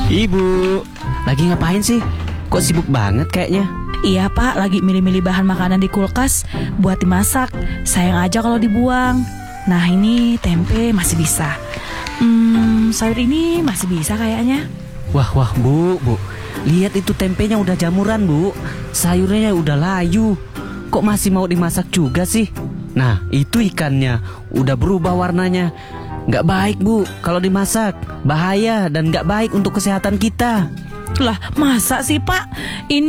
Ibu, lagi ngapain sih? Kok sibuk banget kayaknya? Iya Pak, lagi milih-milih bahan makanan di kulkas buat dimasak. Sayang aja kalau dibuang. Nah ini tempe masih bisa. Sayur ini masih bisa kayaknya. Wah, Bu. Lihat itu tempenya udah jamuran, Bu. Sayurnya udah layu. Kok masih mau dimasak juga sih? Nah, itu ikannya udah berubah warnanya. Nggak baik, Bu, kalau dimasak. Bahaya dan nggak baik untuk kesehatan kita. Lah, masa sih Pak? Ini